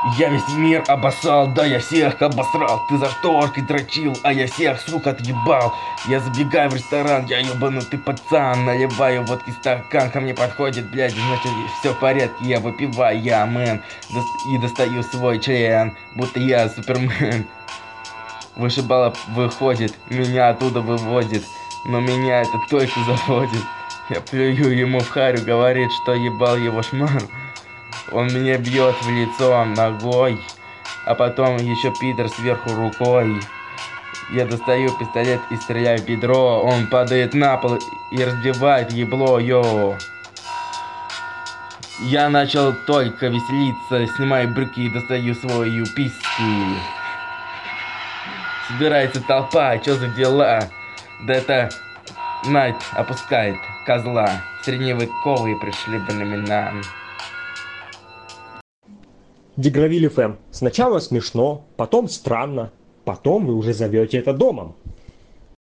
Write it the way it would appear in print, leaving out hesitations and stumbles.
Я весь мир обоссал, да я всех обосрал. Ты за шторкой дрочил, а я всех, сука, отъебал. Я забегаю в ресторан, я ебанутый пацан. Наливаю водки в стакан, ко мне подходит, блядь, значит все в порядке. Я выпиваю, я мэн, и достаю свой член, будто я супермен. Вышибала выходит, меня оттуда выводит, но меня это только заводит. Я плюю ему в харю, говорит, что ебал его шмар. Он меня бьет в лицо ногой, а потом еще пидор сверху рукой. Я достаю пистолет и стреляю в бедро. Он падает на пол и разбивает ебло, йоу. Я начал только веселиться, снимаю брюки и достаю свою письку. Собирается толпа, чё за дела? Да это Найт опускает козла. Средневековые пришли времена. Дегравиль ФМ. Сначала смешно, потом странно, потом вы уже зовете это домом.